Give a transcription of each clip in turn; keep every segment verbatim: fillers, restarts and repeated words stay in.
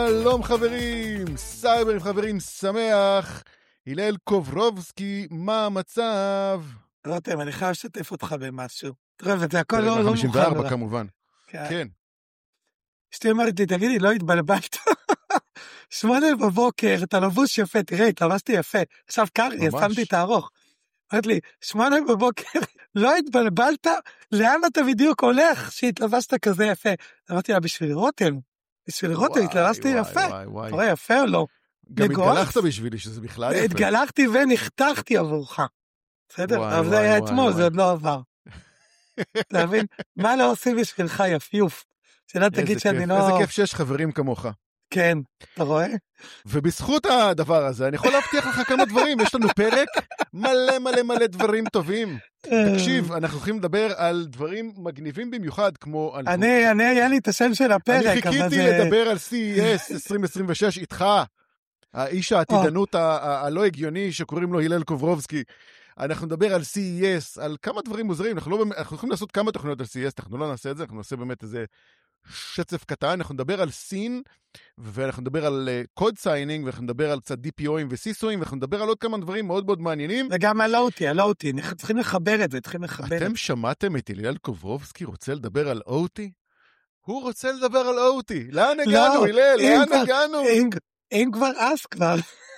שלום חברים, סייברים חברים, שמח. הלל קוברובסקי, מה המצב? רותם, אני חייב לשתף אותך במשהו. תראה, וזה הכל לא מוכן. חמישים וארבע כמובן. כן. אשתי אומרת לי, תגידי, לא התבלבלת? שמונה בבוקר, אתה לבוש יפה, תראה, התלבשתי יפה. עכשיו קרעי, שמתי את הארוך. אומרת לי, שמונה בבוקר, לא התבלבלת? לאן אתה בדיוק הולך שהתלבשת כזה יפה? אמרתי לה, בשביל רותם. בשביל רותם, התלבשתי יפה. אתה רואה, יפה או לא? גם התגלחת בשבילי, שזה בכלל יפה. התגלחתי ונחתכתי עבורך. בסדר? אבל זה היה אתמול, זה עוד לא עבר. אתה מבין? מה לא עושים בשבילך יפיוף? שלא תגיד שאני לא... איזה כיף שיש חברים כמוך. כן, אתה רואה? ובזכות הדבר הזה, אני יכול להבטיח לך כמה דברים. יש לנו פרק מלא מלא מלא דברים טובים. תקשיב, אנחנו הולכים לדבר על דברים מגניבים במיוחד, כמו... אני, אני, היה לי את השם של הפרק. אני חיכיתי לדבר על סי אי אס עשרים עשרים ושש איתך. האיש העתידנות הלא הגיוני שקוראים לו הלל קוברובסקי. אנחנו נדבר על סי אי אס, על כמה דברים מוזרים. אנחנו לא, אנחנו יכולים לעשות כמה תוכניות על סי אי אס, אנחנו לא נעשה את זה, אנחנו נעשה באמת איזה שצף קטן. אנחנו נדבר על סין, ואנחנו נדבר על קוד סיינינג, ואנחנו נדבר על קצת די פי או'ים וסיסו'ים, ואנחנו נדבר על עוד כמה דברים מאוד מאוד מעניינים. וגם על אוטי, על אוטי, צריכים לחבר את זה, צריכים לחבר את זה. אתם שמעתם את הלל קוברובסקי רוצה לדבר על אוטי? הוא רוצה לדבר על אוטי. לאן הגענו, הלל? לאן הגענו? אין כבר אז כבר.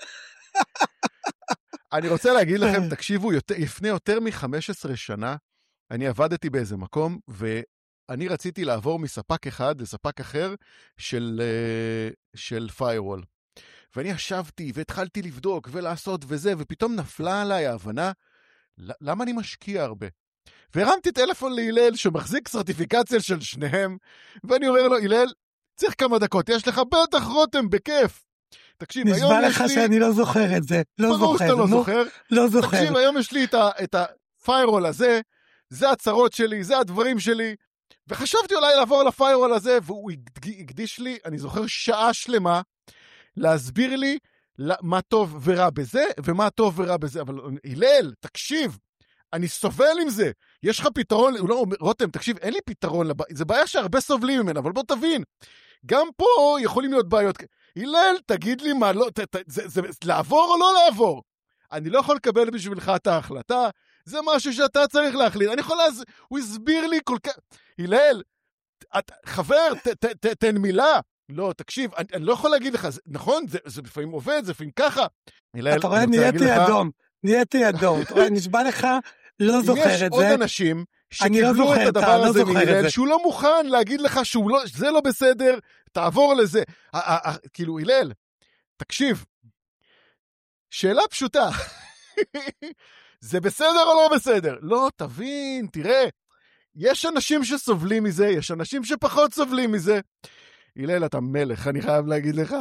אני רוצה להגיד לכם, תקשיבו, לפני יותר מ-חמש עשרה שנה, אני עבדתי באיזה מקום, ואני רציתי לעבור מספק אחד לספק אחר של, של firewall. ואני ישבתי והתחלתי לבדוק ולעשות וזה, ופתאום נפלה עליי ההבנה, למה אני משקיע הרבה? והרמתי טלפון להילל שמחזיק סרטיפיקציה של שניהם, ואני אומר לו, הלל, צריך כמה דקות, יש לך בטח רותם, בכיף. תקשיב, היום יש לי... נשבע לך שאני לא זוכר את זה. לא זוכר. ברור שאתה לא זוכר. לא זוכר. תקשיב, היום יש לי את הפיירול הזה, זה הצרות שלי, זה הדברים שלי, וחשבתי אולי לעבור לפיירול הזה, והוא הקדיש לי, אני זוכר, שעה שלמה, להסביר לי מה טוב ורע בזה, ומה טוב ורע בזה. אבל הלל, תקשיב, אני סובל עם זה. יש לך פתרון? הוא לא אומר, רותם, תקשיב, אין לי פתרון, זה בעיה שהרבה סובלים ממנה, אבל בוא תבין, גם פה יכולים להיות בעיות. הלל, תגיד לי מה, לא, ת, ת, זה, זה, זה לעבור או לא לעבור? אני לא יכול לקבל בשבילך את ההחלטה, זה משהו שאתה צריך להחליט. אני יכול להז... הוא הסביר לי כל כך... הלל, את, חבר, ת, ת, ת, תן מילה. לא, תקשיב, אני, אני לא יכול להגיד לך, זה, נכון, זה, זה לפעמים עובד, זה לפעמים ככה. הלל, אתה רואה, נהייתי אדום, נהייתי אדום. אתה רואה, נשבע לך, לא זוכר את זה. יש עוד אנשים שקיבלו את הדבר הזה מהלל, שהוא לא מוכן להגיד לך שזה לא בסדר, תעבור לזה. כאילו, הלל, תקשיב, שאלה פשוטה, זה בסדר או לא בסדר? לא, תבין, תראה, יש אנשים שסובלים מזה, יש אנשים שפחות סובלים מזה. הלל, אתה מלך, אני חייב להגיד לך.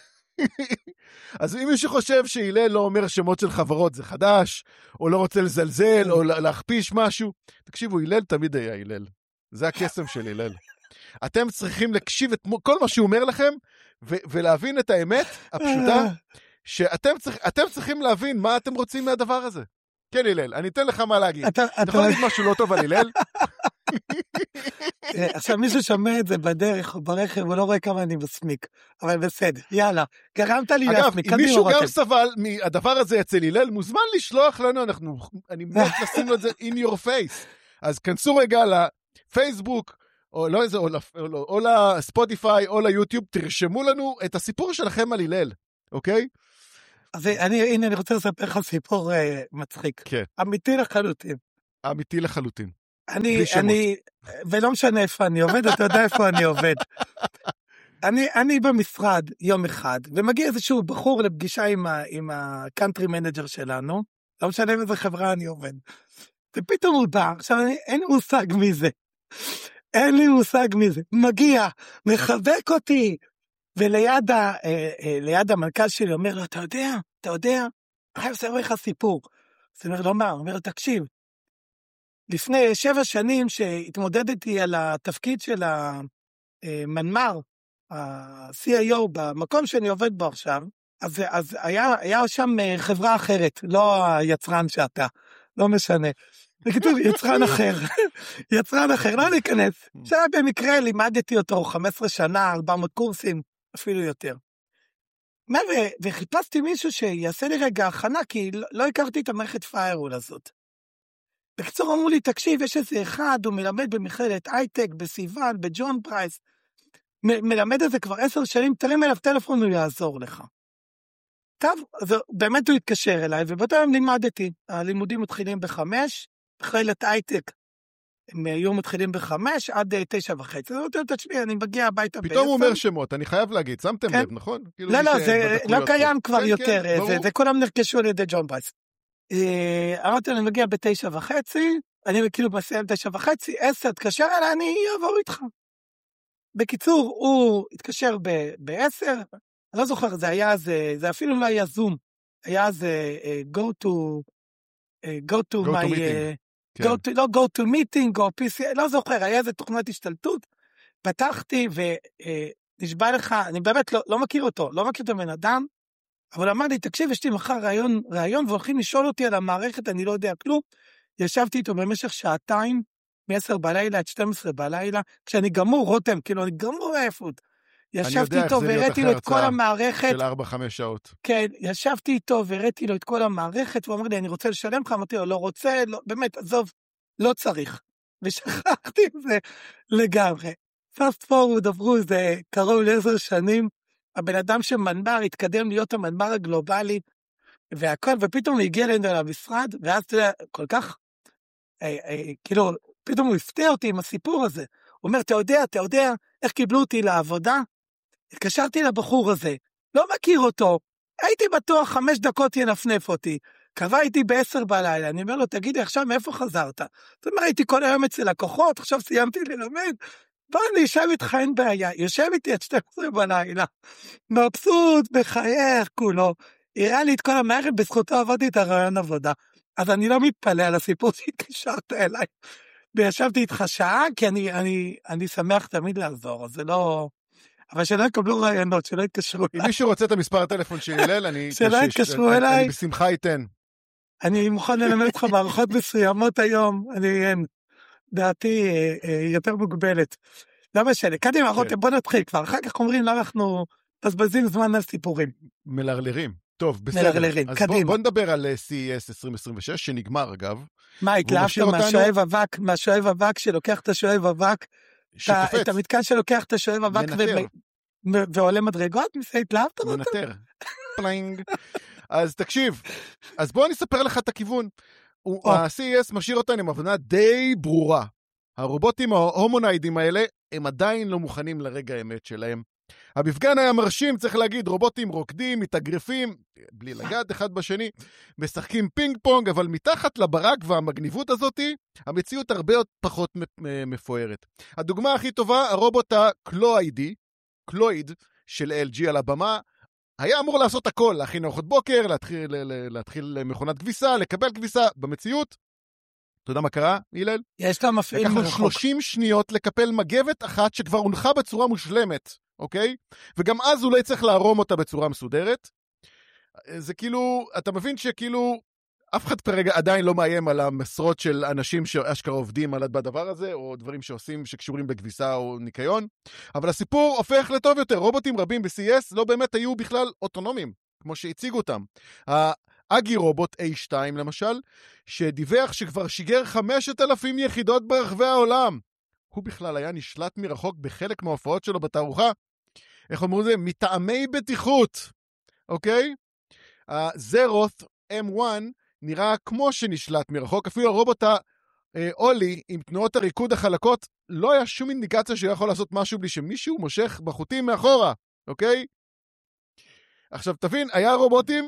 אז אם מישהו חושב שהילל לא אומר שמות של חברות זה חדש, או לא רוצה לזלזל, או להכפיש משהו, תקשיבו, הלל תמיד היה הלל. זה הקסם של הלל. אתם צריכים להקשיב את כל מה שהוא אומר לכם, ו- ולהבין את האמת הפשוטה, שאתם צריכ- אתם צריכים להבין מה אתם רוצים מהדבר הזה. כן, הלל, אני אתן לך מה להגיד. אתה יכול להגיד משהו לא טוב על הלל? עכשיו מישהו שומע את זה בדרך או ברכב, הוא לא רואה כמה אני מסמיק, אבל בסדר, יאללה, גרמת לי להסמיק. אגב, אם מישהו גם סבל מהדבר הזה אצל הלל, מוזמן לשלוח לנו, אנחנו, אני מת לשים לו את זה in your face, אז כנסו רגע לפייסבוק, או לא איזה, או לספוטיפיי, או ליוטיוב, תרשמו לנו את הסיפור שלכם על הלל, אוקיי? אז אני, הנה אני רוצה לספר לך סיפור מצחיק, כן. אמיתי לחלוטין. אמיתי לחלוטין. אני, אני, ולא משנה איפה אני עובד, אתה יודע איפה אני עובד. אני, אני במשרד יום אחד, ומגיע איזשהו בחור לפגישה עם ה, עם הקאנטרי מנג'ר שלנו, לא משנה איזה חברה אני עובד. ופתאום הוא בא, עכשיו אני, אין לי מושג מי זה. אין לי מושג מי זה. מגיע, מחבק אותי, וליד ה, אה, אה, ליד המנכ"ל שלי אומר לו, אתה יודע, אתה יודע, אני אספר לך סיפור. אז אני אומר לו, מה? הוא אומר לו, תקשיב, לפני שבע שנים שהתמודדתי על התפקיד של המנמ"ר, ה-סי איי או במקום שאני עובד בו עכשיו, אז, אז היה, היה שם חברה אחרת, לא היצרן שאתה, לא משנה. בקיצור, יצרן אחר, יצרן אחר, לא להיכנס. עכשיו במקרה לימדתי אותו חמש עשרה שנה, ארבע מאות קורסים, אפילו יותר. וחיפשתי מישהו שיעשה לי רגע הכנה, כי לא הכרתי את המערכת פיירול הזאת. בקצור אמרו לי, תקשיב, יש איזה אחד, הוא מלמד במכללת הייטק, בסיוון, בג'ון פרייס, מ- מלמד את זה כבר עשר שנים, תרים אליו טלפון, הוא יעזור לך. טוב, אז באמת הוא התקשר אליי, ובאותו יום לימדתי, הלימודים מתחילים בחמש, מכללת הייטק, הם היו מתחילים בחמש, עד תשע וחצי, זאת אומרת, תשמעי, אני מגיע הביתה בעשר. פתאום הוא אומר שמות, אני חייב להגיד, שמתם לב, נכון? לא, לא, זה לא קיים כבר יותר, זה כולם נרכשו על ידי ג'ון פרייס. אמרתי, אני מגיע בתשע וחצי, אני כאילו מסיים תשע וחצי, עשר, תקשר אליי, אני אעבור איתך. בקיצור, הוא התקשר בעשר, אני לא זוכר, זה היה, זה, זה אפילו לא היה זום, היה זה go to, go to my, go to, לא go to meeting, או פי סי, לא זוכר, היה איזה תוכנת השתלטות, פתחתי ונשבע לך, אני באמת לא, לא מכיר אותו, לא מכיר את הבן אדם, אבל אמר לי, תקשיב, יש לי מחר רעיון, רעיון, והולכים לשאול אותי על המערכת, אני לא יודע כלום, ישבתי איתו במשך שעתיים, מ-עשר בלילה עד שתים עשרה בלילה, כשאני גמור, רותם, כאילו, אני גמור עייפות. ישבתי איתו והראיתי לו את כל המערכת. של ארבע חמש שעות. כן, ישבתי איתו והראיתי לו את כל המערכת, והוא אמר לי, אני רוצה לשלם לך, אמרתי לו, לא רוצה, לא, באמת, עזוב, לא צריך. ושכחתי את זה לגמרי. פאסט פורוורד עברו איזה קרוב לעשר שנים, הבן אדם שמנבר התקדם להיות המנבר הגלובלי, והכל, ופתאום הוא הגיע אלינו למשרד, ואז אתה יודע, כל כך, אי, אי, כאילו, פתאום הוא הפתיע אותי עם הסיפור הזה. הוא אומר, אתה יודע, אתה יודע, איך קיבלו אותי לעבודה? התקשרתי לבחור הזה, לא מכיר אותו, הייתי בטוח חמש דקות ינפנף אותי, קבע איתי בעשר בלילה, אני אומר לו, תגידי, עכשיו מאיפה חזרת? זאת אומרת, הייתי כל היום אצל לקוחות, עכשיו סיימתי ללמד, בוא אני יושב איתך, אין בעיה, יושב איתי עד שתים עשרה בלילה, מבסוט, מחייך, כולו, הראה לי את כל המערכת, בזכותו עבדתי את הרעיון עבודה, אז אני לא מתפלא על הסיפור שהתקשרת אליי, וישבתי איתך שעה, כי אני, אני, אני שמח תמיד לעזור, אז זה לא, אבל שלא יקבלו רעיונות, שלא יתקשרו אליי. אם מישהו רוצה את המספר הטלפון של הלל, אני, שלא יתקשרו אליי, אני בשמחה איתן. אני מוכן ללמד אותך מערכות מסוימות היום, אני, דעתי יותר מוגבלת. לא משנה, קדימה, רותם, בוא נתחיל כבר, אחר כך אומרים, לא אנחנו מבזבזים זמן על סיפורים. מלרלרים. טוב, בסדר. מלרלרים, אז קדימה. בוא, בוא נדבר על סי אי אס עשרים עשרים ושש, שנגמר אגב. מה, התלהבת מהשואב אבק, מהשואב אבק שלוקח את השואב אבק, שקופץ. את המתקן שלוקח את השואב אבק ועולה מדרגות, מזה התלהבת רותם? מנטר. פלינג. אז תקשיב, אז בוא נספר לך את הכיוון. ה-סי אי אס משאיר אותנו עם הבנה די ברורה. הרובוטים ההומוניידים האלה, הם עדיין לא מוכנים לרגע האמת שלהם. המפגן היה מרשים, צריך להגיד, רובוטים רוקדים, מתאגרפים, בלי לגעת אחד בשני, משחקים פינג פונג, אבל מתחת לברק והמגניבות הזאת, המציאות הרבה פחות מפוארת. הדוגמה הכי טובה, הרובוט הקלואידי, קלואיד של אל ג'י על הבמה, היה אמור לעשות הכל, להכין ארוחות בוקר, להתחיל, להתחיל מכונת כביסה, לקבל כביסה. במציאות, אתה יודע מה קרה, הלל? יש לה מפעיל מרחוק. לקח שלושים שניות לקפל מגבת אחת שכבר הונחה בצורה מושלמת, אוקיי? וגם אז אולי צריך להרום אותה בצורה מסודרת. זה כאילו, אתה מבין שכאילו, אף אחד כרגע עדיין לא מאיים על המשרות של אנשים שאשכרה עובדים על בדבר הזה, או דברים שעושים שקשורים בכביסה או ניקיון. אבל הסיפור הופך לטוב יותר. רובוטים רבים ב-סי אי אס לא באמת היו בכלל אוטונומיים, כמו שהציגו אותם. האגי רובוט איי שתיים למשל, שדיווח שכבר שיגר חמשת אלפים יחידות ברחבי העולם. הוא בכלל היה נשלט מרחוק בחלק מההופעות שלו בתערוכה. איך אומרים את זה? מטעמי בטיחות. אוקיי? הזרות אם וואן נראה כמו שנשלט מרחוק, אפילו הרובוט האולי עם תנועות הריקוד החלקות, לא היה שום אינדיקציה שיכול לעשות משהו בלי שמישהו מושך בחוטים מאחורה, אוקיי? עכשיו תבין, היה רובוטים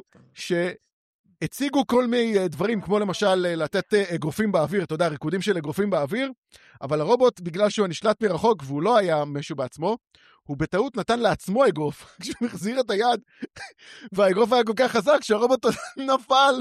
שהציגו כל מיני דברים, כמו למשל לתת אגרופים באוויר, אתה יודע, ריקודים של אגרופים באוויר, אבל הרובוט, בגלל שהוא נשלט מרחוק והוא לא היה משהו בעצמו, הוא בטעות נתן לעצמו אגרוף, כשהוא החזיר את היד, והאגרוף היה כל כך חזק שהרובוט נפל.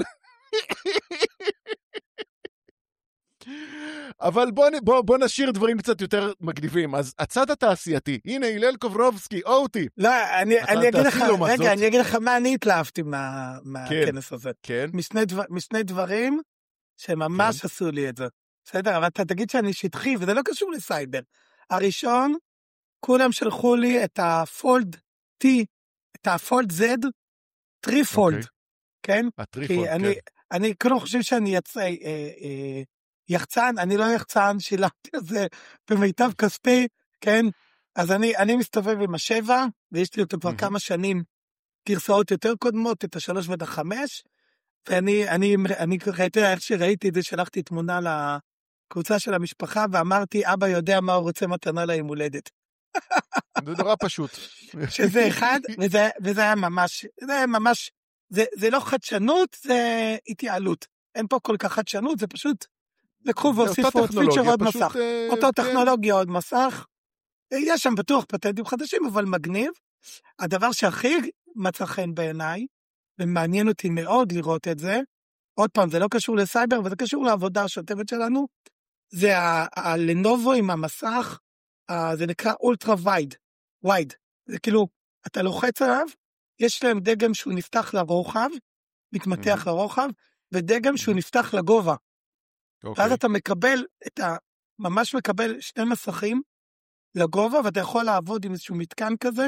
אבל בוא, בוא, בוא נשאיר דברים קצת יותר מגניבים. אז הצד התעשייתי, הנה הלל קוברובסקי, אותי. לא, אני, אני אגיד לך, רגע, אני אגיד לך מה אני התלהבתי מה, מהכנס הזה. כן. משני, דבר, משני דברים שממש כן. עשו לי את זה. בסדר, אבל אתה תגיד שאני שטחי, וזה לא קשור לסייבר. הראשון, כולם שלחו לי את הפולד T, את הפולד Z, טריפולד, אוקיי. כן? הטריפולד, כי אני, כן. אני כאילו חושב שאני יצא, אה, אה, יחצן, אני לא יחצן, שילמתי על זה במיטב כספי, כן? אז אני, אני מסתובב עם השבע, ויש לי אותו כבר מהמם. כמה שנים, גרסאות יותר קודמות, את השלוש ואת החמש, ואני, אני, אני ראיתי, איך שראיתי את זה, שלחתי תמונה לקבוצה של המשפחה, ואמרתי, אבא יודע מה הוא רוצה מתנה ליום הולדת. זה נורא פשוט. שזה אחד, וזה, וזה היה ממש, זה היה ממש, זה, זה לא חדשנות, זה התייעלות. אין פה כל כך חדשנות, זה פשוט, לקחו זה והוסיפו אותה עוד פיצ'ר טכנולוגיה, עוד פשוט, מסך. אה, אותו כן. טכנולוגיה עוד מסך. יש שם בטוח פטנטים חדשים, אבל מגניב. הדבר שהכי מצא חן בעיניי, ומעניין אותי מאוד לראות את זה, עוד פעם, זה לא קשור לסייבר, אבל זה קשור לעבודה השוטפת שלנו, זה ה- הלנובו עם המסך, ה- זה נקרא אולטרה וייד, וייד. זה כאילו, אתה לוחץ עליו, יש להם דגם שהוא נפתח לרוחב, מתמתח מהמם. לרוחב, ודגם שהוא מהמם. נפתח לגובה. אוקיי. ואז אתה מקבל את ה... ממש מקבל שני מסכים לגובה, ואתה יכול לעבוד עם איזשהו מתקן כזה.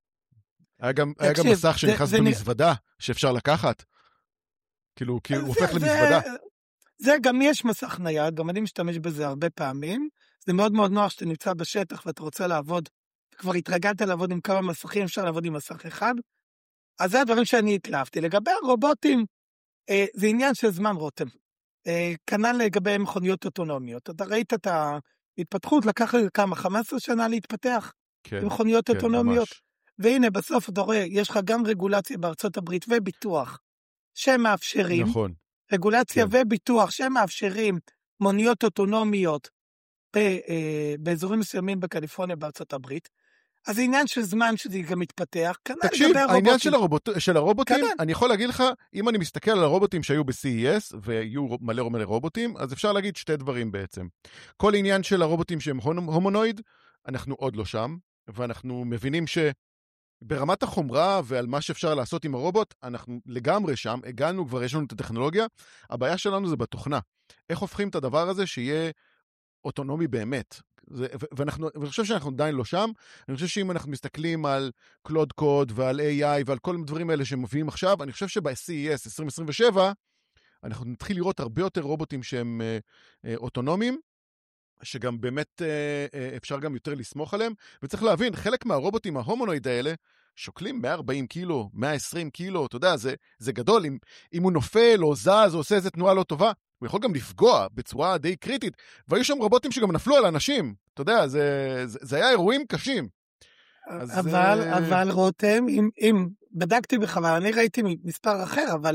היה גם, היה גם תקשיב, מסך זה- שנכנס זה נ- במזוודה, שאפשר לקחת. כאילו, כי הוא זה- הופך זה- למזוודה. זה גם יש מסך נייד, גם אני משתמש בזה הרבה פעמים. זה מאוד מאוד נוח שאתה נמצא בשטח ואתה רוצה לעבוד, כבר התרגלת לעבוד עם כמה מסכים, אפשר לעבוד עם מסך אחד. אז זה הדברים שאני התלהבתי. לגבי הרובוטים, אה, זה עניין של זמן רותם. אה, כנ"ל לגבי מכוניות אוטונומיות. אתה ראית את ההתפתחות, לקח לי כמה, חמש עשרה שנה להתפתח כן, עם מכוניות כן, אוטונומיות. ממש. והנה, בסוף אתה רואה, יש לך גם רגולציה בארצות הברית וביטוח, שמאפשרים, נכון. רגולציה כן. וביטוח שמאפשרים מוניות אוטונומיות ב, אה, באזורים מסוימים בקליפורניה בארצות הברית, אז זה עניין של זמן שזה גם מתפתח. תקשיב, העניין של, הרובוט, של הרובוטים, כנן. אני יכול להגיד לך, אם אני מסתכל על הרובוטים שהיו ב-סי אי אס, והיו מלא מלא רובוטים, אז אפשר להגיד שתי דברים בעצם. כל עניין של הרובוטים שהם הומונויד, אנחנו עוד לא שם, ואנחנו מבינים שברמת החומרה ועל מה שאפשר לעשות עם הרובוט, אנחנו לגמרי שם, הגענו כבר, יש לנו את הטכנולוגיה, הבעיה שלנו זה בתוכנה. איך הופכים את הדבר הזה שיהיה אוטונומי באמת? זה, ואנחנו, ואני חושב שאנחנו עדיין לא שם. אני חושב שאם אנחנו מסתכלים על קלוד קוד ועל איי איי ועל כל הדברים האלה שמובילים עכשיו, אני חושב שב-סי אי אס עשרים עשרים ושבע אנחנו נתחיל לראות הרבה יותר רובוטים שהם אה, אה, אוטונומיים, שגם באמת אה, אה, אפשר גם יותר לסמוך עליהם, וצריך להבין, חלק מהרובוטים ההומונויד האלה שוקלים מאה וארבעים קילו, מאה ועשרים קילו, אתה יודע, זה, זה גדול, אם, אם הוא נופל או זז או עושה איזה תנועה לא טובה, הוא יכול גם לפגוע בצורה די קריטית, והיו שם רובוטים שגם נפלו על אנשים, אתה יודע, זה, זה, זה היה אירועים קשים. אז, אבל, אה... אבל רותם, אם, אם בדקתי בכלל, אני ראיתי מספר אחר, אבל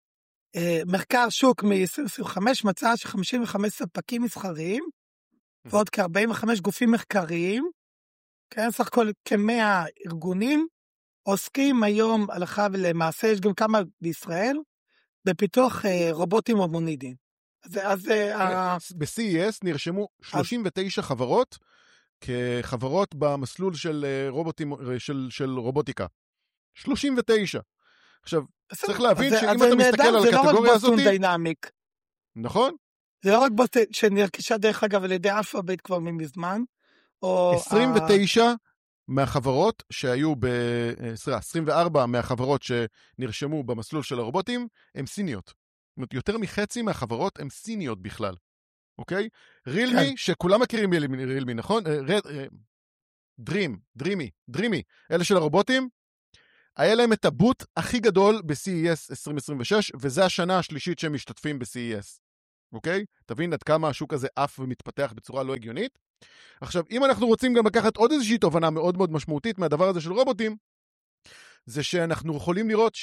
אה, מחקר שוק מ-עשרים עשרים וחמש מצא ש-חמישים וחמישה ספקים מסחריים, ועוד כ-ארבעים וחמישה גופים מחקריים, כן, סך הכל כ-מאה ארגונים, עוסקים היום הלכה ולמעשה, יש גם כמה בישראל, בפיתוח אה, רובוטים הומונידיים. אז, אז אה, ב-סי אי אס נרשמו שלושים ותשע חברות, כחברות במסלול של רובוטים, של, של רובוטיקה. שלושים ותשע. עכשיו, צריך להבין שאם אתה מסתכל על הקטגוריה הזאת... זה לא רק בוסטון דיינמיק. נכון? זה לא רק בוסטון, שנרכשה דרך אגב על ידי אלפאבית כבר מזמן, או... עשרים ותשע מהחברות שהיו ב... עשרים וארבע מהחברות שנרשמו במסלול של הרובוטים, הם סיניות. זאת אומרת, יותר מחצי מהחברות הם סיניות בכלל. אוקיי? רילמי, שכולם מכירים רילמי, נכון? דרים, דרימי, דרימי, אלה של הרובוטים, היה להם את הבוט הכי גדול ב-סי אי אס עשרים עשרים ושש, וזה השנה השלישית שהם משתתפים ב-סי אי אס. אוקיי? תבין עד כמה השוק הזה עף ומתפתח בצורה לא הגיונית. עכשיו, אם אנחנו רוצים גם לקחת עוד איזושהי תובנה מאוד מאוד משמעותית מהדבר הזה של רובוטים, זה שאנחנו יכולים לראות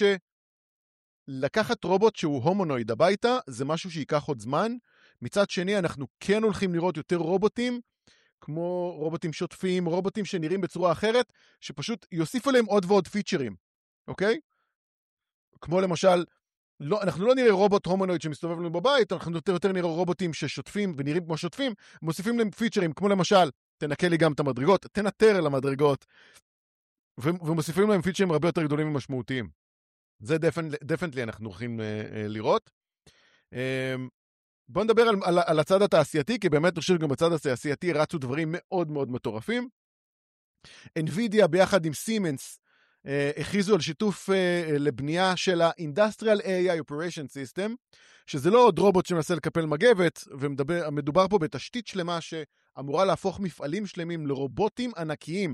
שלקחת רובוט שהוא הומונויד הביתה, זה משהו שיקח עוד זמן. מצד שני, אנחנו כן הולכים לראות יותר רובוטים, כמו רובוטים שוטפים, רובוטים שנראים בצורה אחרת, שפשוט יוסיפו להם עוד ועוד פיצ'רים, אוקיי? כמו למשל, לא, אנחנו לא נראה רובוט הומונויד שמסתובב לנו בבית, אנחנו יותר יותר נראה רובוטים ששוטפים ונראים כמו שוטפים, מוסיפים להם פיצ'רים, כמו למשל, תנקה לי גם את המדרגות, תנטר למדרגות, ו- ומוסיפים להם פיצ'רים הרבה יותר גדולים ומשמעותיים. זה דפנטלי אנחנו הולכים uh, uh, לראות. Uh, בואו נדבר על, על, על הצד התעשייתי, כי באמת אני חושב שגם בצד התעשייתי רצו דברים מאוד מאוד מטורפים. NVIDIA ביחד עם סימנס הכריזו על שיתוף לבנייה של ה-Industrial איי איי Operation System, שזה לא עוד רובוט שמנסה לקפל מגבת, ומדובר פה בתשתית שלמה שאמורה להפוך מפעלים שלמים לרובוטים ענקיים.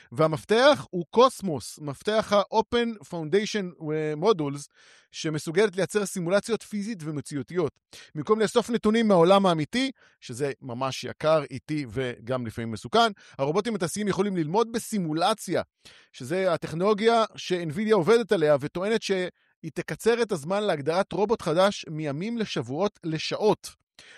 והמפתח הוא קוסמוס, מפתח ה-Open Foundation Modules, שמסוגלת לייצר סימולציות פיזית ומציאותיות. במקום לאסוף נתונים מהעולם האמיתי, שזה ממש יקר, איטי וגם לפעמים מסוכן, הרובוטים התעשיים יכולים ללמוד בסימולציה, שזה הטכנולוגיה ש-NVIDIA עובדת עליה וטוענת ש... היא תקצר את הזמן להגדרת רובוט חדש מימים לשבועות לשעות.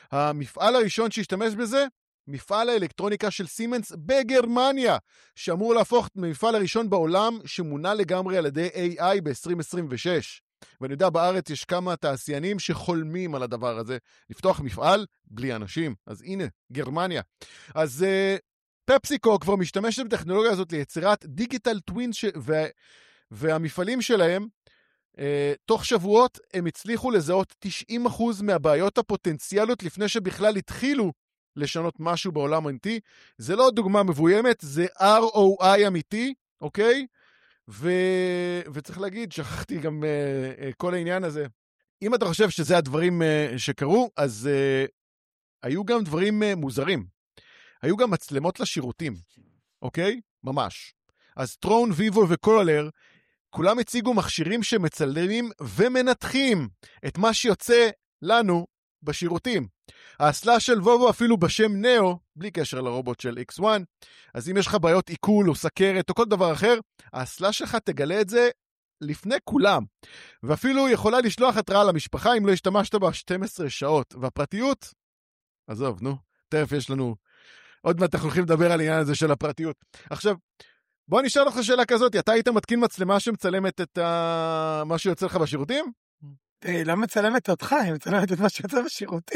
המפעל הראשון שהשתמש בזה, מפעל האלקטרוניקה של סימנס בגרמניה, שאמור להפוך את המפעל הראשון בעולם שמונה לגמרי על ידי איי איי ב-עשרים עשרים ושש. ואני יודע, בארץ יש כמה תעשיינים שחולמים על הדבר הזה, לפתוח מפעל בלי אנשים. אז הנה, גרמניה. אז uh, פפסיקו כבר משתמשת בטכנולוגיה הזאת ליצירת דיגיטל טווין, ש... ו... והמפעלים שלהם, Uh, תוך שבועות הם הצליחו לזהות תשעים אחוז מהבעיות הפוטנציאליות לפני שבכלל התחילו לשנות משהו בעולם האמיתי. זה לא דוגמה מבוימת, זה אר או איי אמיתי, אוקיי? ו... וצריך להגיד, שכחתי גם uh, uh, כל העניין הזה. אם אתה חושב שזה הדברים uh, שקרו, אז uh, היו גם דברים uh, מוזרים. היו גם מצלמות לשירותים, אוקיי? ממש. אז טרון, ויבו וקולר, כולם הציגו מכשירים שמצלמים ומנתחים את מה שיוצא לנו בשירותים. האסלה של וובו אפילו בשם נאו, בלי קשר לרובוט של אקס וואן, אז אם יש לך בעיות עיכול או סכרת או כל דבר אחר, האסלה שלך תגלה את זה לפני כולם. ואפילו יכולה לשלוח התראה למשפחה אם לא השתמשת בה שתים עשרה שעות. והפרטיות, עזוב, נו, תכף יש לנו, עוד מעט אנחנו הולכים לדבר על העניין הזה של הפרטיות. עכשיו, בוא נשאל אותך שאלה כזאת, אתה היית מתקין מצלמה שמצלמת את ה... מה שיוצא לך בשירותים? היא לא מצלמת אותך, היא מצלמת את מה שיוצא בשירותים.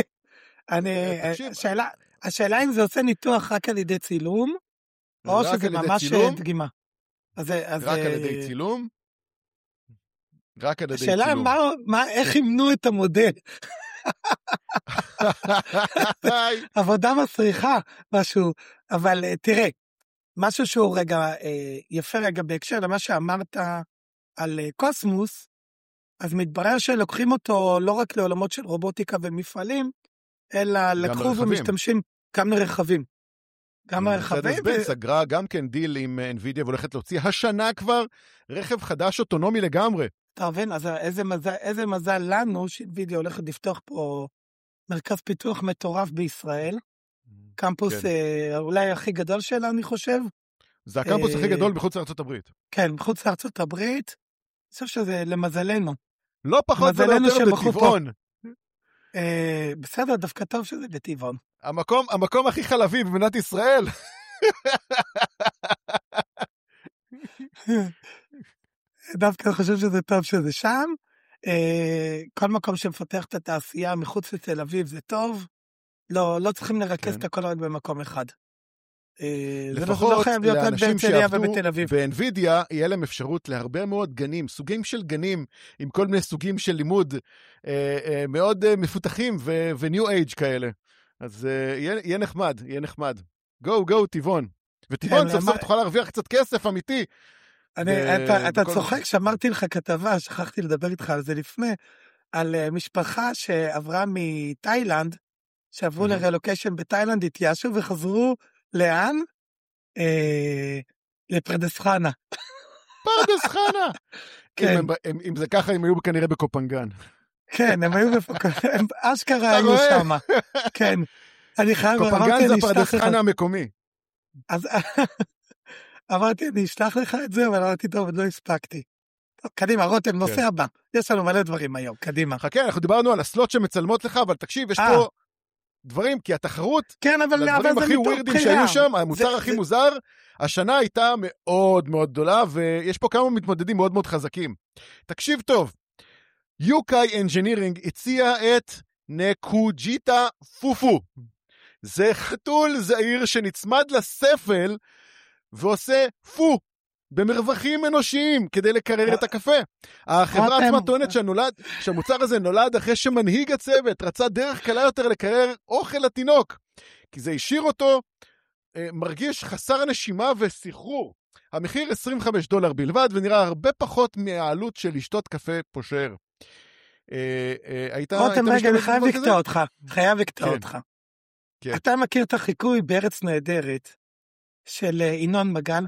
אני, השאלה, השאלה אם זה עושה ניתוח רק על ידי צילום, או שזה ממש דגימה. רק על ידי צילום? רק על ידי צילום. השאלה מה, איך ימנו את המודל? עבודה מסריחה, משהו, אבל תראה, משהו שהוא רגע, אה, יפה רגע בהקשר למה שאמרת על אה, קוסמוס, אז מתברר שלוקחים אותו לא רק לעולמות של רובוטיקה ומפעלים, אלא לקחו לרכבים. ומשתמשים גם לרכבים. גם לרכבים. ו... סגרה גם כן דיל עם NVIDIA והולכת להוציא השנה כבר רכב חדש אוטונומי לגמרי. אתה מבין, אז איזה מזל, איזה מזל לנו ש-NVIDIA הולכת לפתוח פה מרכז פיתוח מטורף בישראל, קמפוס כן. אה, אולי הכי גדול שלה, אני חושב. זה הקמפוס אה, הכי גדול בחוץ לארצות הברית. כן, בחוץ לארצות הברית. אני חושב שזה למזלנו. לא פחות ולא יותר בטבעון. אה, בסדר, דווקא טוב שזה בטבעון. המקום, המקום הכי חלבי במדינת ישראל. דווקא אני חושב שזה טוב שזה שם. אה, כל מקום שמפתח את התעשייה מחוץ לתל אביב זה טוב. לא, לא צריכים לרכז כן. את הכל עוד במקום אחד. לפחות לא לאנשים שעבדו ב-NVIDIA, יהיה להם אפשרות להרבה מאוד גנים, סוגים של גנים, עם כל מיני סוגים של לימוד, אה, אה, מאוד אה, מפותחים ו-new age כאלה. אז אה, יהיה, יהיה נחמד, יהיה נחמד. go, go, טבעון. וטבעון, סוף סוף תוכל להרוויח קצת כסף אמיתי. אני, אתה, אתה צוחק, שמרתי לך כתבה, שכחתי לדבר איתך על זה לפני, על משפחה שעברה מתאילנד, שעברו לרלוקיישן בתאילנד, התייאשו וחזרו לאן? אה, לפרדס חנה. פרדס חנה! כן. אם, אם, אם זה ככה, הם היו כנראה בקופנגן. כן, הם היו בקופנגן, הם אשכרה היו שם. כן. אני חייב, קופנגן זה פרדס חנה המקומי. אז אמרתי, אני אשלח לך את זה, אבל אמרתי, טוב, עוד לא הספקתי. קדימה, רותם, נושא הבא. יש לנו מלא דברים היום, קדימה. חכה, אנחנו דיברנו על הסלוט שמצלמות לך, אבל תקשיב, יש פה דברים, כי התחרות, כן, אבל הדברים הכי ווירדים שהיו שם, המוצר הכי מוזר, השנה הייתה מאוד מאוד גדולה, ויש פה כמה מתמודדים מאוד מאוד חזקים. תקשיב טוב, יוקאי אנג'ינירינג הציע את נקוג'יטה פופו. זה חתול זעיר שנצמד לספל, ועושה פו, במרווחים אנושיים, כדי לקרר את הקפה. החברה עצמה טוענת שהמוצר הזה נולד אחרי שמנהיג הצוות, רצה דרך קלה יותר לקרר אוכל לתינוק, כי זה השאיר אותו מרגיש חסר נשימה וסחרור. המחיר עשרים וחמישה דולר בלבד, ונראה הרבה פחות מהעלות של לשתות קפה פושר. רותם רגע, אני חייב לקטוע אותך, חייב לקטוע אותך. אתה מכיר את החיקוי בארץ נהדרת של ינון מגל?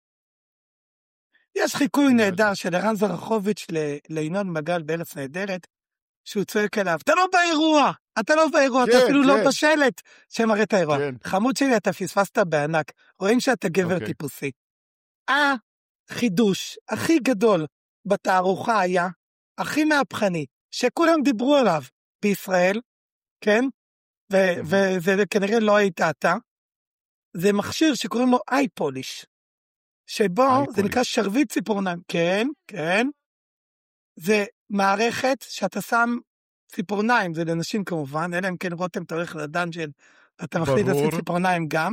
יש חיקוי נהדר של ערן זרחוביץ' לינון מגל בארץ נהדרת, שהוא צועק אליו, אתה לא באירוע, אתה לא באירוע, אתה אפילו לא בשלט שמראה את האירוע. חמוד שלי, אתה פספסת בענק, רואים שאתה גבר טיפוסי. החידוש הכי גדול בתערוכה היה, הכי מהפכני, שכולם דיברו עליו בישראל, כן? וזה כנראה לא היית אתה, זה מכשיר שקוראים לו אייפוליש, שבו זה נקרא שרביט ציפורניים, כן, כן, זה מערכת שאתה שם ציפורניים, זה לנשים כמובן, אלא אם כן רותם אתה הולך לדנג'ל, אתה מחליט לשים ציפורניים גם,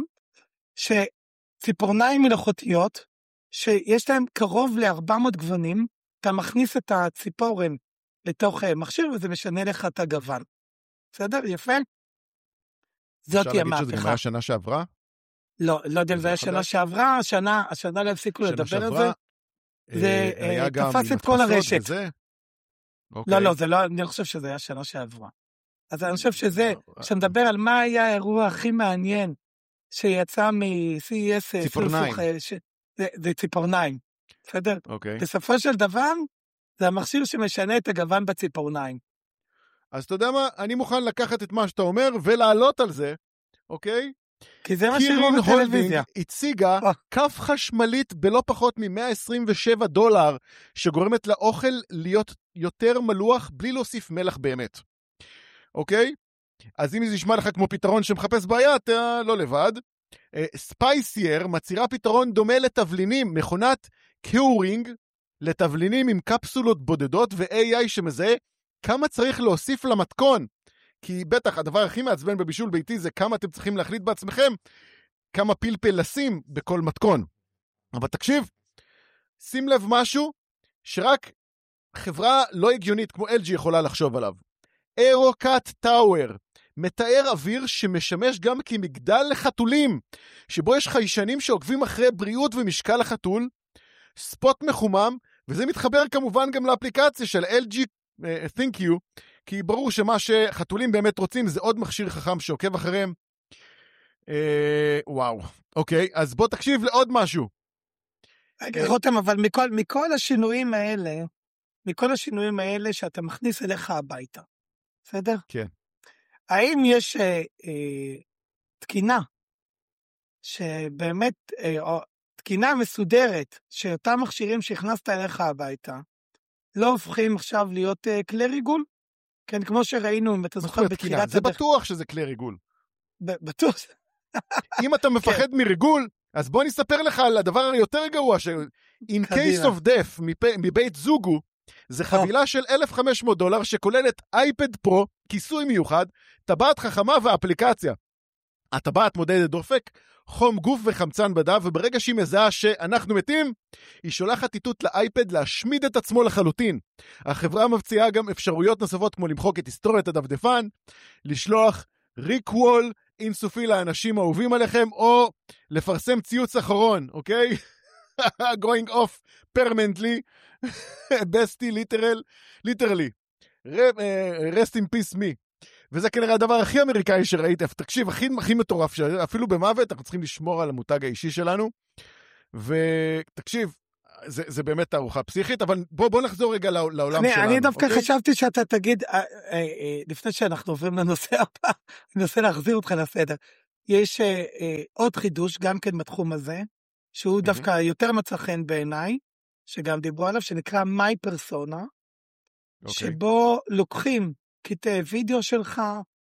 שציפורניים מלאכותיות, שיש להם קרוב ל-ארבע מאות גוונים, אתה מכניס את הציפורן לתוך מכשיר, וזה משנה לך את הגוון. בסדר? יפה? זאת היא המהפכה. אפשר להגיד שזה גם היה שנה שעברה? לא, לא יודע אם זה היה שנה שעברה, השנה, השנה לא הפסיקו לדבר על זה. זה תפס את כל הרשת. לא, לא, זה לא, אני חושב שזה היה שנה שעברה. אז אני חושב שזה, כשנדבר על מה היה האירוע הכי מעניין, שיצא מ-סי אי אס, ציפורניים. זה ציפורניים. בסדר? אוקיי. בסופו של דבר, זה המכשיר שמשנה את הגוון בציפורניים. אז אתה יודע מה? אני מוכן לקחת את מה שאתה אומר, ולעלות על זה, אוקיי? כי זה מה שראו בטלוויזיה. הציגה כף חשמלית בלא פחות מ-מאה עשרים ושבעה דולר, שגורמת לאוכל להיות יותר מלוח, בלי להוסיף מלח באמת. אוקיי? אז אם זה ישמע לך כמו פתרון שמחפש בעיה, אתה לא לבד. ספייסייר מצירה פתרון דומה לתבלינים, מכונת קיורינג, לתבלינים עם קפסולות בודדות ו-איי איי שמזהה כמה צריך להוסיף למתכון. כי בטח הדבר הכי מעצבן בבישול ביתי זה כמה אתם צריכים להחליט בעצמכם, כמה פלפל לשים בכל מתכון. אבל תקשיב, שים לב משהו שרק חברה לא הגיונית כמו אל ג'י יכולה לחשוב עליו. אירוקאט טאוור, מתאר אוויר שמשמש גם כמגדל לחתולים, שבו יש חיישנים שעוקבים אחרי בריאות ומשקל החתול, ספוט מחומם, וזה מתחבר כמובן גם לאפליקציה של אל ג'י uh, Think You, כי ברור שמה שחתולים באמת רוצים זה עוד מכשיר חכם שעוקב אחריהם. אה, וואו, אוקיי, אז בוא תקשיב לעוד משהו. רגע, רותם, אבל מכל, מכל השינויים האלה, מכל השינויים האלה שאתה מכניס אליך הביתה, בסדר? כן. האם יש אה, אה, תקינה, שבאמת, אה, או, תקינה מסודרת, שאותם מכשירים שהכנסת אליך הביתה, לא הופכים עכשיו להיות אה, כלי ריגול? כן, כמו שראינו, אם אתה זוכר בתחילת... זה בטוח שזה כלי ריגול. בטוח. אם אתה מפחד מריגול, אז בוא נספר לך על הדבר היותר גרוע, ש-in case of death מבית זוגו, זה חבילה של אלף וחמש מאות דולר, שכוללת אייפד פרו, כיסוי מיוחד, טבעת חכמה ואפליקציה. הטבעת מודדת דופק, חום גוף וחמצן בדם, וברגע שהיא מזהה שאנחנו מתים, היא שולחת איתות לאייפד להשמיד את עצמו לחלוטין. החברה מבציעה גם אפשרויות נוספות, כמו למחוק את היסטוריית הדפדפן, לשלוח ריקוול אינסופי לאנשים האהובים עליכם, או לפרסם ציוץ אחרון, אוקיי? going off permanently, bestie, literal, literally. rest in peace me. וזה כנראה הדבר הכי אמריקאי שראיתי, תקשיב, הכי, הכי מטורף, אפילו במוות, אנחנו צריכים לשמור על המותג האישי שלנו, ותקשיב, זה, זה באמת תערוכה פסיכית, אבל בוא, בוא נחזור רגע לעולם אני, שלנו. אני דווקא אוקיי? חשבתי שאתה תגיד, אה, אה, אה, לפני שאנחנו עוברים לנושא הבא, אני מנסה להחזיר אותך לסדר, יש אה, אה, עוד חידוש, גם כן בתחום הזה, שהוא mm-hmm. דווקא יותר מצא חן בעיניי, שגם דיברו עליו, שנקרא My Persona, okay. שבו לוקחים קטעי וידאו שלך,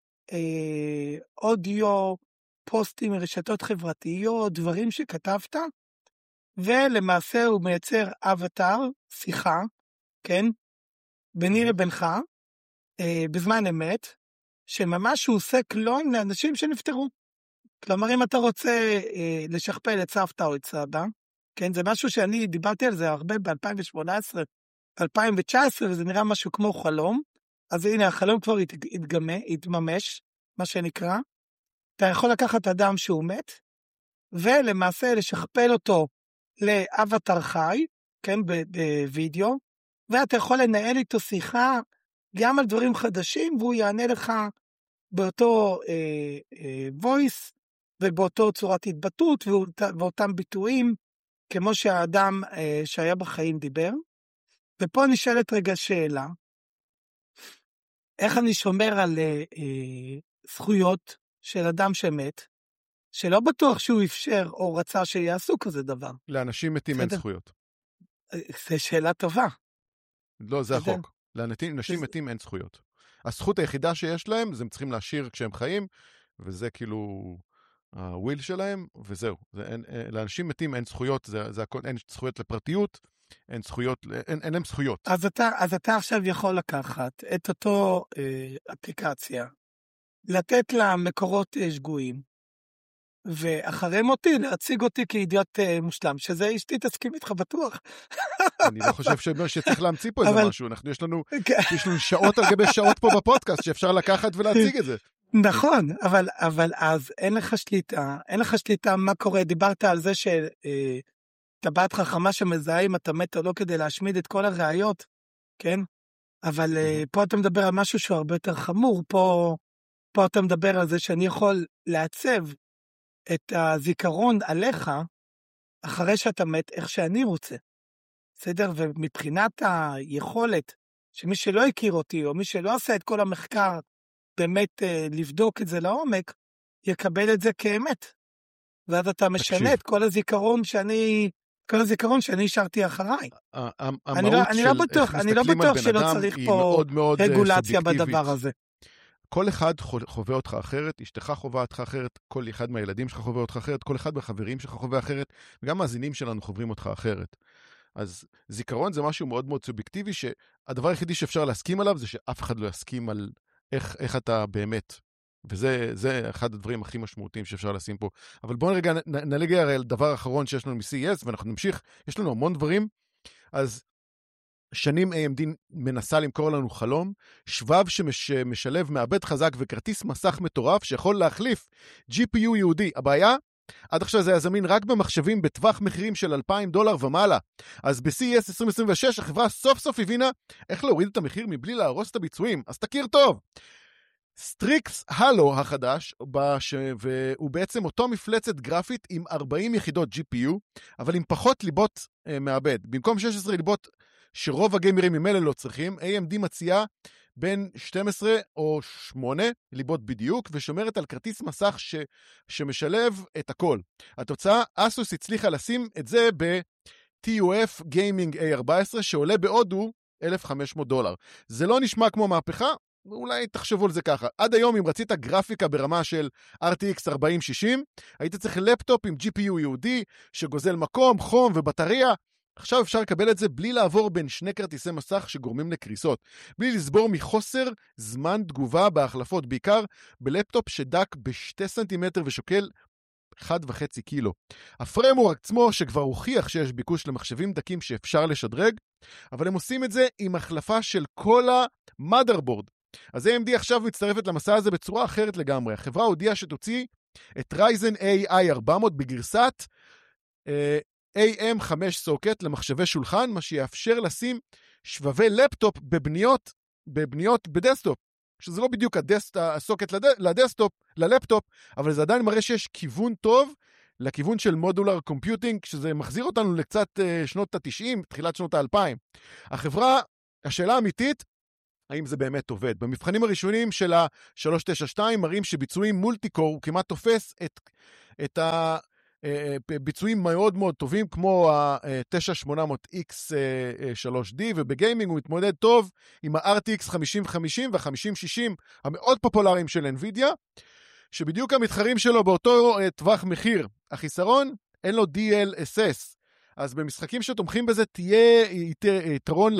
אה, אודיו, פוסטים מרשתות חברתיות, דברים שכתבת, ולמעשה הוא מייצר אבטר, שיחה, כן, ביני לבינך, אה, בזמן אמת, שממש הוא עושה קלון לאנשים שנפטרו. כלומר, אם אתה רוצה אה, לשכפל את סבתא או את סבא, כן, זה משהו שאני דיברתי על זה הרבה ב-אלפיים שמונה עשרה, אלפיים תשע עשרה, וזה נראה משהו כמו חלום, אז הנה, החלום כבר התגמה, התממש, מה שנקרא. אתה יכול לקחת אדם שהוא מת, ולמעשה לשכפל אותו לאבטר חי, כן, בווידאו, ואתה יכול לנהל איתו שיחה גם על דברים חדשים, והוא יענה לך באותו אה, אה, voice, ובאותו צורת התבטאות, ואותם ביטויים, כמו שהאדם אה, שהיה בחיים דיבר. ופה נשאלת רגע שאלה, איך אני שומר על אה, אה, זכויות של אדם שמת, שלא בטוח שהוא אפשר או רצה שיעשו כזה דבר. לאנשים מתים אין זכויות. זו שאלה טובה. לא, זה החוק. לאנשים מתים אין זכויות. הזכות היחידה שיש להם, זה הם צריכים להשאיר כשהם חיים, וזה כאילו הוויל שלהם, וזהו. זה אין, לאנשים מתים אין זכויות, זה, זה הכל, אין זכויות לפרטיות, אין זכויות, אין, אין להם זכויות. אז אתה, אז אתה עכשיו יכול לקחת את אותו אה, אפליקציה, לתת לה מקורות אה, שגויים, ואחרי מותי להציג אותי כאידיוט אה, מושלם, שזה אשתי תסכים איתך בטוח. אני לא חושב שצריך להמציא פה איזה משהו, אנחנו, יש לנו, יש לנו שעות על גבי שעות פה בפודקאסט, שאפשר לקחת ולהציג את זה. נכון, אבל, אבל אז אין לך שליטה, אין לך שליטה מה קורה, דיברת על זה שטבעת חכמה שמזהה אם אתה מת או לא כדי להשמיד את כל הראיות, כן? אבל פה אתה מדבר על משהו שהוא הרבה יותר חמור, פה, פה אתה מדבר על זה שאני יכול לעצב את הזיכרון עליך, אחרי שאתה מת, איך שאני רוצה. בסדר? ומבחינת היכולת, שמי שלא הכיר אותי, או מי שלא עשה את כל המחקר, באמת אה, לבדוק את זה לעומק, יקבל את זה כאמת. ואז אתה משנה תקשיב. את כל הזיכרון שאני, כל הזיכרון שאני השארתי אחריי. אני לא, אני לא בטוח, אני לא בטוח שלא צריך פה מאוד מאוד רגולציה בדבר הזה. כל אחד חווה אותך אחרת, אשתך חווה אותך אחרת, כל אחד מהילדים שלך חווה אותך אחרת, כל אחד מהחברים שלך חווה אחרת, וגם מאזינים שלנו חווים אותך אחרת. אז זיכרון זה משהו מאוד מאוד סובייקטיבי, שהדבר היחידי שאפשר להסכים עליו, זה שאף אחד לא יסכים על איך, איך אתה באמת. וזה זה אחד הדברים הכי משמעותיים שאפשר לשים פה. אבל בואו רגע נלגע הרי על דבר אחרון שיש לנו מ-סי אי אס, ואנחנו נמשיך, יש לנו המון דברים. אז שנים איי אם די מנסה למכור לנו חלום, שבב שמשלב מעבד חזק וכרטיס מסך מטורף שיכול להחליף ג'י פי יו יהודי. הבעיה? עד עכשיו זה היה זמין רק במחשבים בטווח מחירים של אלפיים דולר ומעלה. אז ב-סי אי אס עשרים עשרים ושש החברה סוף סוף הבינה איך להוריד את המחיר מבלי להרוס את הביצועים. אז תכיר טוב. סטריקס הלו החדש, והוא בעצם אותו מפלצת גרפית עם ארבעים יחידות ג'י פי יו, אבל עם פחות ליבות אה, מעבד. במקום שש עשרה ליבות שרוב הגיימרים ממילא לא צריכים, איי אם די מציעה בין שתים עשרה או שמונה ליבות בדיוק, ושומרת על כרטיס מסך ש... שמשלב את הכל. התוצאה, אסוס הצליחה לשים את זה ב-טי יו אף Gaming איי ארבע עשרה, שעולה בהודו אלף וחמש מאות דולר. זה לא נשמע כמו מהפכה, אולי תחשבו על זה ככה. עד היום, אם רצית גרפיקה ברמה של אר טי אקס ארבעים שישים, היית צריך לפטופ עם ג'י פי יו יהודי, שגוזל מקום, חום ובטריה. עכשיו אפשר לקבל את זה בלי לעבור בין שני כרטיסי מסך שגורמים לקריסות, בלי לסבור מחוסר זמן תגובה בהחלפות, בעיקר בלפטופ שדק בשתי סנטימטר ושוקל אחד וחצי קילו. הפריימוורק עצמו שכבר הוכיח שיש ביקוש למחשבים דקים שאפשר לשדרג, אבל הם עושים את זה עם החלפה של כל המאדרבורד. אז איי אם די עכשיו מצטרפת למסע הזה בצורה אחרת לגמרי. החברה הודיעה שתוציא את רייזן איי איי ארבע מאות בגרסת אה, איי אם חמש סוקט למחשבי שולחן, מה שיאפשר לשים שבבי לפטופ בבניות, בבניות בדסטופ, שזה לא בדיוק הדסט, הסוקט לד, לדסטופ, ללפטופ, אבל זה עדיין מראה שיש כיוון טוב לכיוון של מודולר קומפיוטינג, שזה מחזיר אותנו לקצת שנות ה-תשעים, תחילת שנות ה-אלפיים. החברה, השאלה האמיתית, האם זה באמת עובד? במבחנים הראשונים של ה-שלוש תשע שתיים מראים שביצועים מולטיקור הוא כמעט תופס את, את ה... ביצועים מאוד מאוד טובים, כמו ה-תשע שמונה מאות אקס שלוש די, ובגיימינג הוא מתמודד טוב עם ה-אר טי אקס חמישים חמישים וה-חמישים שישים המאוד פופולריים של NVIDIA, שבדיוק המתחרים שלו באותו טווח מחיר. החיסרון, אין לו די אל אס אס, אז במשחקים שתומכים בזה תהיה יתרון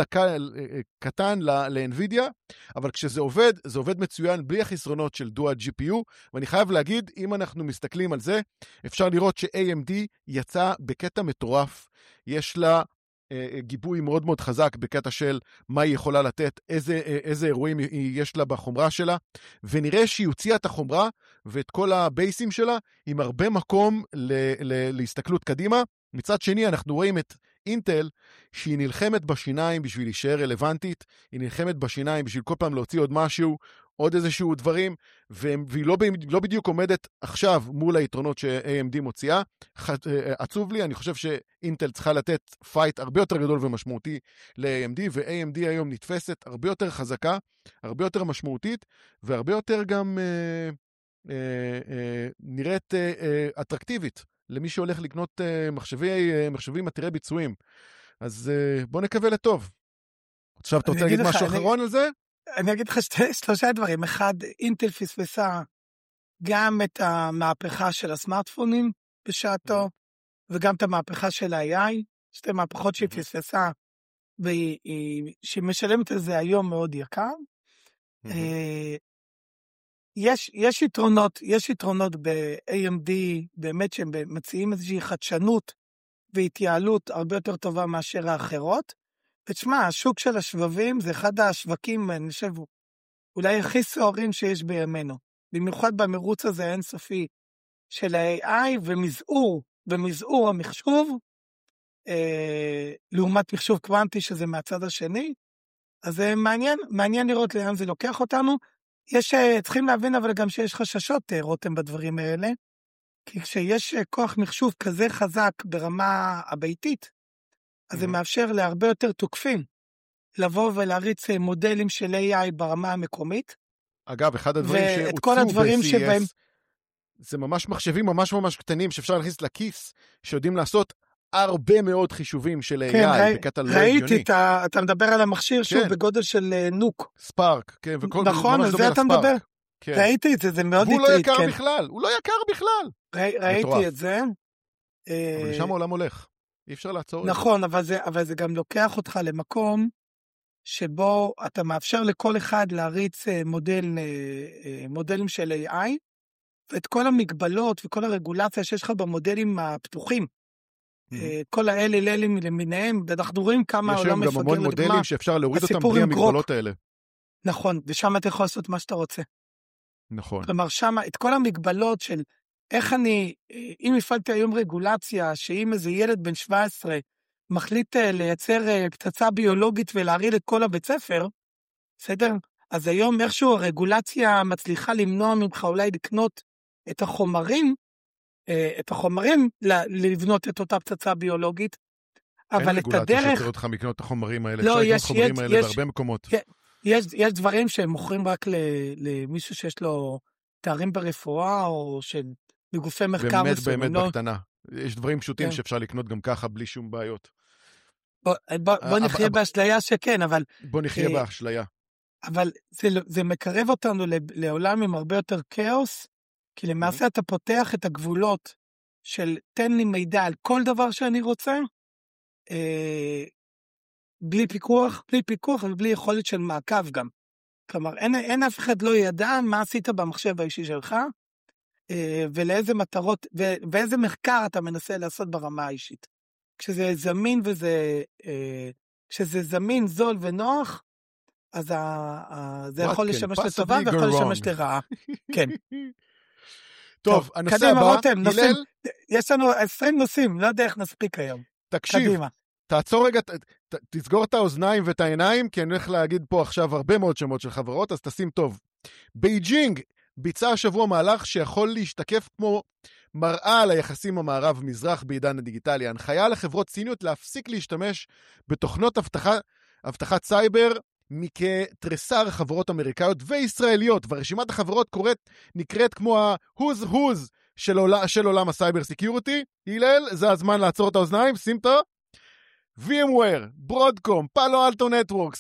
קטן ל-NVIDIA, אבל כשזה עובד, זה עובד מצוין בלי החסרונות של דואל ג'י פי יו, ואני חייב להגיד, אם אנחנו מסתכלים על זה, אפשר לראות ש-איי אם די יצא בקטע מטורף, יש לה גיבוי מאוד מאוד חזק בקטע של מה היא יכולה לתת, איזה, איזה אירועים יש לה בחומרה שלה, ונראה שהיא הוציאה את החומרה ואת כל הבייסים שלה עם הרבה מקום ל- ל- להסתכלות קדימה. מצד שני, אנחנו רואים את אינטל, שהיא נלחמת בשיניים בשביל להישאר רלוונטית, היא נלחמת בשיניים בשביל כל פעם להוציא עוד משהו, עוד איזשהו דברים, והיא לא, לא בדיוק עומדת עכשיו מול היתרונות ש-איי אם די מוציאה. עצוב לי, אני חושב שאינטל צריכה לתת פייט הרבה יותר גדול ומשמעותי ל-איי אם די, ו-איי אם די היום נתפסת הרבה יותר חזקה, הרבה יותר משמעותית, והרבה יותר גם אה, אה, אה, נראית אה, אה, אטרקטיבית, למי שהולך לקנות אה, מחשבי, אה, מחשבים עתירי ביצועים. אז אה, בוא נקווה לטוב. עכשיו, אתה רוצה להגיד משהו אני... אחרון על זה? אני אגיד לך שתי, שלושה דברים. אחד, אינטל פספסה גם את המהפכה של הסמארטפונים בשעתו, וגם את המהפכה של ה-איי איי, שתי מהפכות שהיא פספסה, ושהיא משלמת על זה היום מאוד יקר. יש, יש יתרונות, יש יתרונות ב-איי אם די, באמת שהם מציעים איזושהי חדשנות והתייעלות הרבה יותר טובה מאשר האחרות. ותשמע, השוק של השבבים זה אחד השווקים, אני חושב, אולי הכי סוערים שיש בימינו. במיוחד במרוץ הזה האינסופי של ה-איי איי ומזעור, ומזעור המחשוב, אה, לעומת מחשוב קוונטי שזה מהצד השני. אז זה מעניין, מעניין לראות לאן זה לוקח אותנו. יש, צריכים להבין אבל גם שיש חששות, רותם, בדברים האלה, כי כשיש כוח מחשוב כזה חזק ברמה הביתית, אז זה מאפשר להרבה יותר תוקפים לבוא ולהריץ מודלים של איי איי ברמה המקומית. אגב, אחד הדברים שהוצאו ב-סי אס, זה ממש מחשבים ממש ממש קטנים, שאפשר להכניס לכיס, שיודעים לעשות הרבה מאוד חישובים של איי איי בקטע לא הגיוני. ראיתי, אתה מדבר על המכשיר שהוא בגודל של נוק. ספארק, כן. נכון, על זה אתה מדבר. ראיתי את זה, זה מאוד הטריד. והוא לא יקר בכלל, הוא לא יקר בכלל. ראיתי את זה. אבל לשם העולם הולך. אי אפשר לעצור. נכון, אבל זה, אבל זה גם לוקח אותך למקום שבו אתה מאפשר לכל אחד להריץ מודל, מודלים של איי איי, ואת כל המגבלות וכל הרגולציה שיש לך במודלים הפתוחים. כל האלה, אלה למיניהם, ואנחנו רואים כמה העולם מפגר לדוגמה. יש היום גם המון מודלים שאפשר להוריד אותם בלי המגבלות האלה. נכון, ושם אתה יכול לעשות מה שאתה רוצה. נכון. כלומר, שם את כל המגבלות של איך אני, אם הפעלתי היום רגולציה, שאם איזה ילד בן שבע עשרה מחליט לייצר פצצה ביולוגית ולהרעיל את כל הבית ספר, בסדר? אז היום איכשהו הרגולציה מצליחה למנוע ממך אולי לקנות את החומרים, את החומרים לבנות את אותה פצצה ביולוגית, אבל את הדרך... אין רגולציה שתראה אותך לקנות את החומרים האלה, אפשר לקנות חומרים האלה בהרבה מקומות. יש, יש דברים שהם מוכרים רק למישהו שיש לו תארים ברפואה, או של בגופי מחקר באמת, באמת בקטנה. יש דברים פשוטים שאפשר לקנות גם ככה, בלי שום בעיות. בוא נחיה באשליה שכן, אבל... בוא נחיה באשליה. אבל זה מקרב אותנו לעולם עם הרבה יותר כאוס, כי למעשה אתה פותח את הגבולות של תן לי מידע על כל דבר שאני רוצה, בלי פיקוח, בלי פיקוח ובלי יכולת של מעקב גם. כלומר, אין, אין אף אחד לא ידע מה עשית במחשב האישי שלך, ולאיזה מטרות, ואיזה מחקר אתה מנסה לעשות ברמה האישית. כשזה זמין וזה, כשזה זמין, זול ונוח, אז זה יכול לשמש לטובה ויכול לשמש לרעה. כן. טוב, הנושא הבא, הלל... יש לנו עשרים נושאים, לא יודע איך נספיק היום. תקשיב, תעצור רגע, תסגור את האוזניים ואת העיניים, כי אני הולך להגיד פה עכשיו הרבה מאוד שמות של חברות, אז תשים טוב. בייג'ינג ביצע השבוע מהלך שיכול להשתקף כמו מראה על היחסים המערב-מזרח בעידן הדיגיטלי. ההנחיה לחברות סיניות להפסיק להשתמש בתוכנות אבטחה, אבטחת סייבר, מכתרסר חברות אמריקאיות וישראליות, ורשימת החברות קוראת, נקראת כמו ה-who's who's של, עול, של עולם הסייבר סקיוריטי. הלל, זה הזמן לעצור את האוזניים, שים טוב. VMware, ברודקום, פאלו אלטו נטוורקס,